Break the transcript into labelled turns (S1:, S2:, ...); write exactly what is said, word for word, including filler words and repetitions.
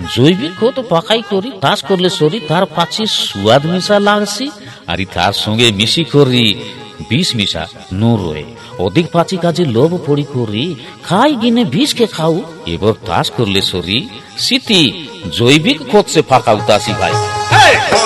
S1: জৈবিক খত পাকাই করি চাষ করলে সরি তার পাছি সুয়াদ মিশা লাগছি আর তার সঙ্গে মিশি করি বিষ মিশা নো রয়ে অধিক পাচি কাজে লোভ পড়ি করি খাই গিনে বিষকে খাও এবার চাষ করলে সরি সিটি জৈবিক খত সে পাকা উতাসি ভাই।